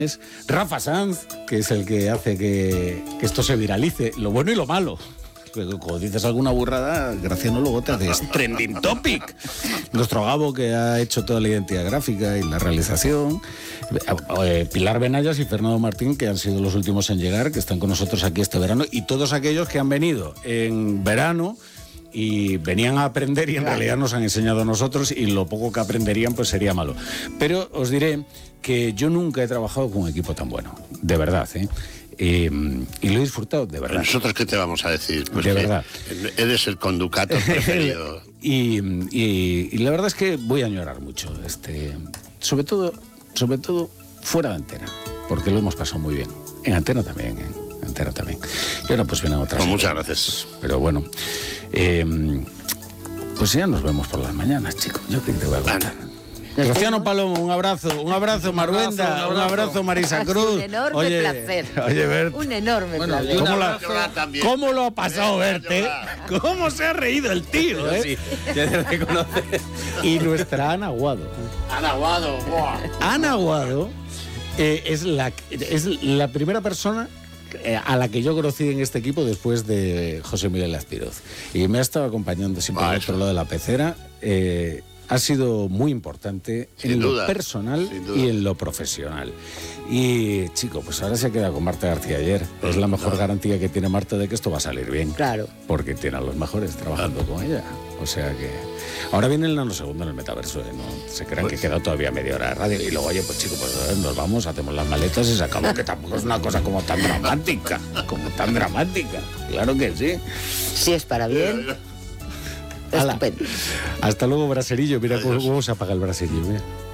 Rafa Sanz, que es el que hace que esto se viralice, lo bueno y lo malo. Cuando dices alguna burrada, Graciano luego te haces trending topic. Nuestro Gabo, que ha hecho toda la identidad gráfica y la realización. Pilar Benayas y Fernando Martín, que han sido los últimos en llegar, que están con nosotros aquí este verano. Y todos aquellos que han venido en verano y venían a aprender y en realidad nos han enseñado a nosotros, y lo poco que aprenderían pues sería malo. Pero os diré que yo nunca he trabajado con un equipo tan bueno, de verdad, ¿eh? Y lo he disfrutado, de verdad. ¿Nosotros qué te vamos a decir? Pues de verdad. Eres el conducato preferido. y la verdad es que voy a añorar mucho, sobre todo fuera de antena, porque lo hemos pasado muy bien. En antena también, Antena también. Y ahora pues vienen otras. Pues muchas gracias. Pero bueno, pues ya nos vemos por las mañanas, chicos. Yo creo que te voy a contar. Graciano Palomo, un abrazo Maruenda, un abrazo Marisa Cruz. Un enorme placer. Oye, Bert. Un enorme placer. ¿Cómo lo ha pasado Verte? ¿Cómo se ha reído el tío? Sí, ya te reconoce. Y nuestra Ana Aguado. Ana Aguado es la primera persona a la que yo conocí en este equipo después de José Miguel Azpiroz. Y me ha estado acompañando siempre al otro lado de la pecera. Ha sido muy importante en lo personal y en lo profesional. Y, chico, pues ahora se queda con Marta García Ayer. Es la mejor garantía que tiene Marta de que esto va a salir bien. Claro. Porque tiene a los mejores trabajando con ella. O sea que... Ahora viene el nanosegundo en el metaverso, ¿eh? No se crean que queda todavía media hora de radio. Y luego, oye, pues chico, pues nos vamos, hacemos las maletas y se acabó, que tampoco es una cosa como tan dramática. Claro que sí. Si es para bien... Estupendo. Hasta luego, braserillo. Mira cómo se apaga el braserillo. Mira.